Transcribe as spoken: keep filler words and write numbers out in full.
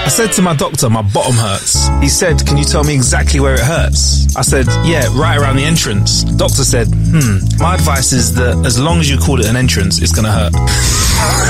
I said to my doctor, my bottom hurts. He said, can you tell me exactly where it hurts? I said, yeah, right around the entrance. Doctor said, hmm, my advice is that as long as you call it an entrance, it's going to hurt.